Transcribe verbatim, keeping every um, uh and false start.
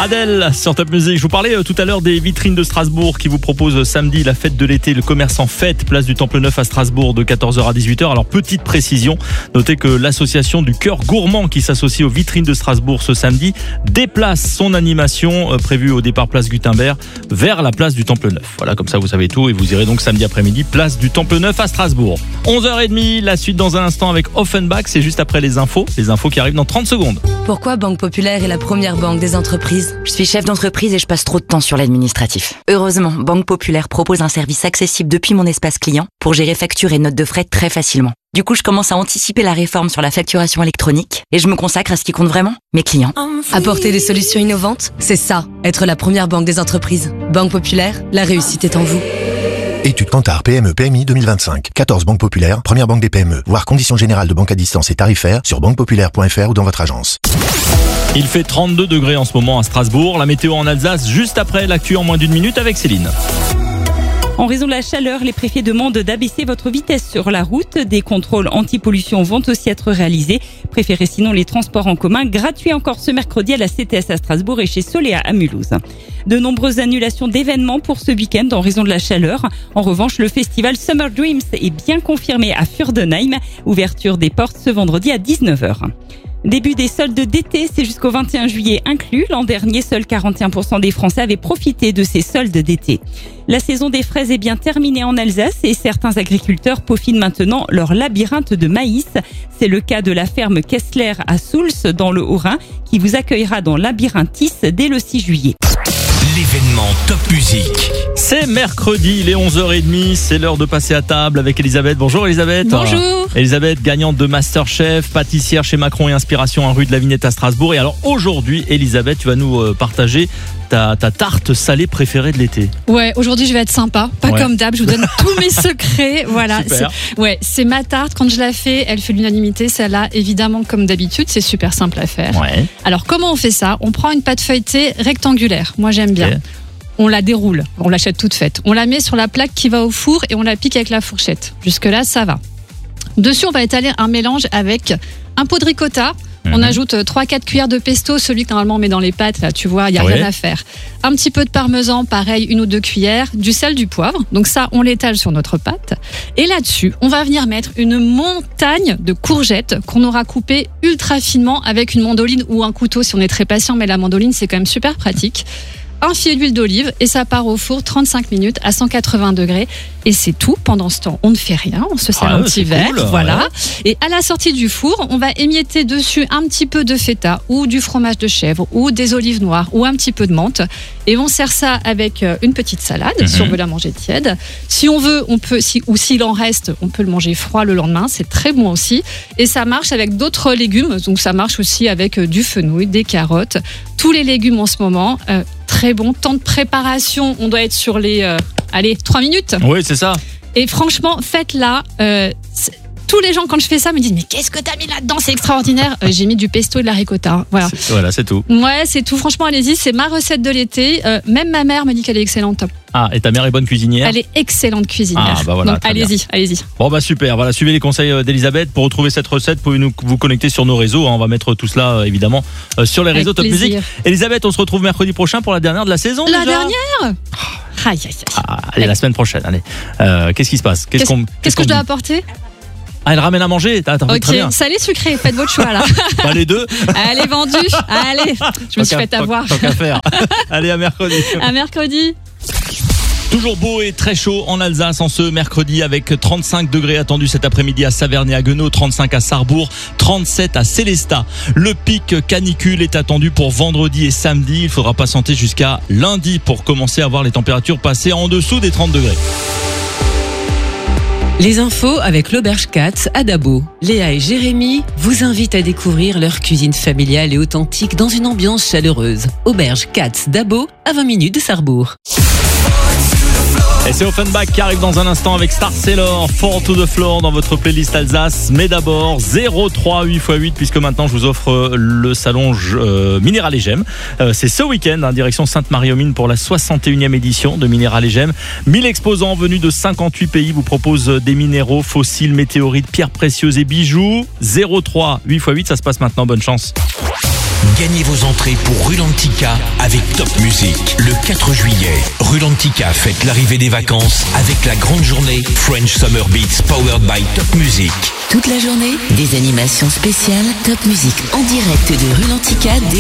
Adèle sur Top Music. Je vous parlais euh, tout à l'heure des vitrines de Strasbourg qui vous proposent euh, samedi la fête de l'été, le commerce en fête, place du Temple Neuf à Strasbourg de quatorze heures à dix-huit heures. Alors petite précision, notez que l'association du Cœur Gourmand qui s'associe aux vitrines de Strasbourg ce samedi déplace son animation euh, prévue au départ place Gutenberg vers la place du Temple Neuf. Voilà, comme ça vous savez tout et vous irez donc samedi après-midi place du Temple Neuf à Strasbourg. onze heures trente, la suite dans un instant avec Offenbach, c'est juste après les infos, les infos qui arrivent dans trente secondes. Pourquoi Banque Populaire est la première banque des entreprises ? Je suis chef d'entreprise et je passe trop de temps sur l'administratif. Heureusement, Banque Populaire propose un service accessible depuis mon espace client pour gérer factures et notes de frais très facilement. Du coup, je commence à anticiper la réforme sur la facturation électronique et je me consacre à ce qui compte vraiment, mes clients. Apporter des solutions innovantes, c'est ça, être la première banque des entreprises. Banque Populaire, la réussite est en vous. Étude Kantar P M E P M I deux mille vingt-cinq. quatorze banques populaires, première banque des P M E. Voir conditions générales de banque à distance et tarifaires sur banque populaire point f r ou dans votre agence. Il fait trente-deux degrés en ce moment à Strasbourg. La météo en Alsace, juste après l'actu en moins d'une minute avec Céline. En raison de la chaleur, les préfets demandent d'abaisser votre vitesse sur la route. Des contrôles anti-pollution vont aussi être réalisés. Préférez sinon les transports en commun, gratuits encore ce mercredi à la C T S à Strasbourg et chez Soléa à Mulhouse. De nombreuses annulations d'événements pour ce week-end en raison de la chaleur. En revanche, le festival Summer Dreams est bien confirmé à Fürdenheim. Ouverture des portes ce vendredi à dix-neuf heures. Début des soldes d'été, c'est jusqu'au vingt et un juillet inclus. L'an dernier, seuls quarante et un pour cent des Français avaient profité de ces soldes d'été. La saison des fraises est bien terminée en Alsace et certains agriculteurs peaufinent maintenant leur labyrinthe de maïs. C'est le cas de la ferme Kessler à Souls dans le Haut-Rhin qui vous accueillera dans Labyrinthitis dès le six juillet. L'événement Top Music. C'est mercredi, il est onze heures trente, c'est l'heure de passer à table avec Elisabeth. Bonjour Elisabeth. Bonjour. Elisabeth, gagnante de Masterchef, pâtissière chez Macron et Inspiration en rue de la Vignette à Strasbourg. Et alors aujourd'hui, Elisabeth, tu vas nous partager ta, ta tarte salée préférée de l'été. Ouais, aujourd'hui je vais être sympa, pas ouais. comme d'hab, je vous donne tous mes secrets. Voilà, super. C'est, ouais, c'est ma tarte, quand je la fais, elle fait l'unanimité, celle-là, évidemment comme d'habitude, c'est super simple à faire. Ouais. Alors comment on fait ça ? On prend une pâte feuilletée rectangulaire, moi j'aime bien. Okay. On la déroule, on l'achète toute faite. On la met sur la plaque qui va au four et on la pique avec la fourchette. Jusque-là, ça va. Dessus, on va étaler un mélange avec un pot de ricotta. Mmh. On ajoute trois à quatre cuillères de pesto, celui que normalement on met dans les pâtes, là, tu vois, il n'y a oui. rien à faire. Un petit peu de parmesan, pareil, une ou deux cuillères, du sel, du poivre. Donc ça, on l'étale sur notre pâte. Et là-dessus, on va venir mettre une montagne de courgettes qu'on aura coupées ultra finement avec une mandoline ou un couteau si on est très patient, mais la mandoline, c'est quand même super pratique. Un filet d'huile d'olive et ça part au four trente-cinq minutes à cent quatre-vingts degrés et c'est tout. Pendant ce temps, on ne fait rien, on se sert ah, un petit verre, cool, voilà. Ouais. Et à la sortie du four, on va émietter dessus un petit peu de feta ou du fromage de chèvre ou des olives noires ou un petit peu de menthe et on sert ça avec une petite salade mm-hmm. si on veut la manger tiède. Si on veut, on peut, si, ou s'il en reste, on peut le manger froid le lendemain, c'est très bon aussi. Et ça marche avec d'autres légumes, donc ça marche aussi avec du fenouil, des carottes, tous les légumes en ce moment. Euh, Très bon. Temps de préparation, on doit être sur les euh, allez, trois minutes. Oui, c'est ça. Et franchement, faites-la. Euh, tous les gens, quand je fais ça, me disent mais qu'est-ce que t'as mis là-dedans ? C'est extraordinaire. Euh, j'ai mis du pesto et de la ricotta. Voilà. C'est, voilà, c'est tout. Ouais, c'est tout. Franchement, allez-y, c'est ma recette de l'été. Euh, même ma mère me dit qu'elle est excellente. Ah, et ta mère est bonne cuisinière ? Elle est excellente cuisinière. Ah, bah voilà, donc allez-y, bien. allez-y. Bon bah super, voilà, suivez les conseils d'Elisabeth. Pour retrouver cette recette, vous pouvez nous, vous connecter sur nos réseaux. On va mettre tout cela euh, évidemment euh, sur les réseaux Avec Top plaisir. Music. Elisabeth, on se retrouve mercredi prochain pour la dernière de la saison. La déjà dernière oh. Aïe, aïe, aïe. Ah, allez, allez, la semaine prochaine. Allez, euh, qu'est-ce qui se passe ? Qu'est-ce, qu'est-ce, qu'on, qu'est-ce, qu'est-ce que qu'on je dois dit apporter ? Ah, elle ramène à manger. T'as, t'as ok, très bien. Salé, sucré, faites votre choix là. Bah, les deux. Allez, vendu. Allez, je me suis fait avoir. Tant qu'à faire. Allez, à mercredi. À mercredi. Toujours beau et très chaud en Alsace en ce mercredi avec trente-cinq degrés attendus cet après-midi à Saverne et à Guenot, trente-cinq à Sarrebourg, trente-sept à Célestat. Le pic canicule est attendu pour vendredi et samedi. Il faudra patienter jusqu'à lundi pour commencer à voir les températures passer en dessous des trente degrés. Les infos avec l'Auberge Katz à Dabo. Léa et Jérémy vous invitent à découvrir leur cuisine familiale et authentique dans une ambiance chaleureuse. Auberge Katz Dabo à vingt minutes de Sarrebourg. Et c'est Offenbach qui arrive dans un instant avec Star Sailor, Fall to the Floor dans votre playlist Alsace. Mais d'abord, zéro trois huit par huit, puisque maintenant je vous offre le salon euh, Minéral et Gemmes. Euh, c'est ce week-end, hein, direction Sainte-Marie-aux-Mines pour la soixante et unième édition de Minéral et Gemmes. mille exposants venus de cinquante-huit pays vous proposent des minéraux, fossiles, météorites, pierres précieuses et bijoux. zéro trois huit par huit, ça se passe maintenant, bonne chance. Gagnez vos entrées pour Rulantica avec Top Music. Le quatre juillet, Rulantica fête l'arrivée des vacances avec la grande journée French Summer Beats powered by Top Music. Toute la journée, des animations spéciales Top Music en direct de Rulantica dès